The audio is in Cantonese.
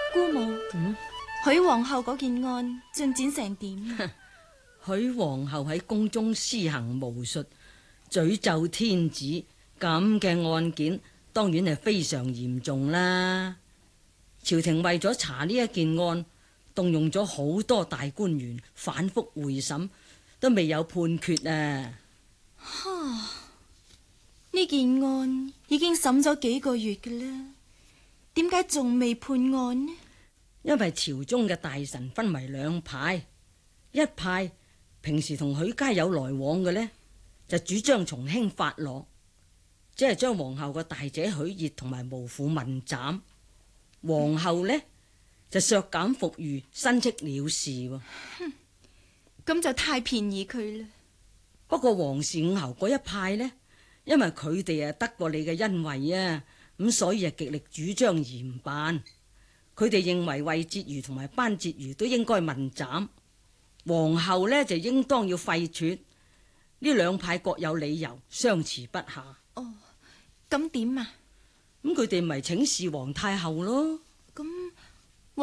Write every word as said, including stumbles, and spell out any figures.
姑母， 嗯， 許皇后嗰件案進展成點？ 許皇后喺宮中施行巫術，詛咒天子，咁嘅案件當然係非常嚴重啦。朝廷為咗查呢一件案，動用咗好多大官員反覆會審，都未有判決啊。 哈，呢件案已經審咗幾個月嘅啦，點解仲未判案呢？ 因為朝中嘅大臣分為兩派，一派平時同許家有來往嘅呢，就主張從輕發落，即係將皇后個大姐許熱同埋無婦問斬。皇后呢，就削減服御，申斥了事。 哼，咁就太便宜佢啦。 不過皇氏五侯嗰一派呢，因為佢哋啊得過你嘅恩惠啊，咁所以啊極力主張嚴辦。佢哋認為衛節瑜同埋班節瑜都應該問斬，皇后呢就應當要廢黜。呢兩派各有理由，相持不下。 哦，咁點啊？ 咁佢哋咪請示皇太后咯。